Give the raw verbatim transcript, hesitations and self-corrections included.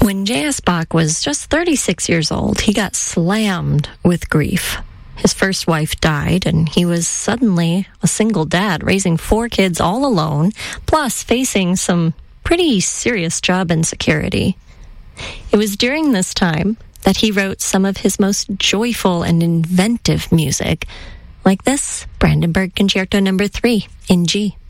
When J S. Bach was just thirty-six years old, he got slammed with grief. His first wife died, and he was suddenly a single dad, raising four kids all alone, plus facing some pretty serious job insecurity. It was during this time that he wrote some of his most joyful and inventive music, like this Brandenburg Concerto Number three in G.